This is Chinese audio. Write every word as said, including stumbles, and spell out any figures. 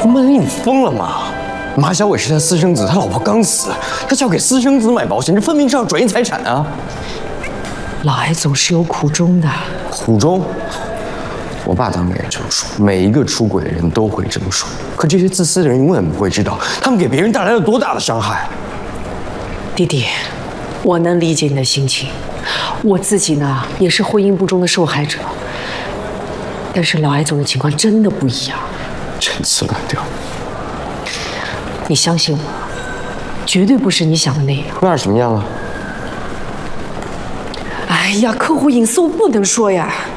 胡曼丽，你疯了吗？马小伟是他私生子，他老婆刚死，他是要给私生子买保险，这分明是要转移财产啊！ 老艾总是有苦衷的。 苦衷？我爸当年也这么说，每一个出轨的人都会这么说。可这些自私的人永远不会知道，他们给别人带来了多大的伤害。 弟弟，我能理解你的心情，我自己呢也是婚姻不忠的受害者。但是老艾总的情况真的不一样， 陈词滥调。 你相信我，绝对不是你想的那样。 那是什么样啊？ 哎呀，客户隐私我不能说呀。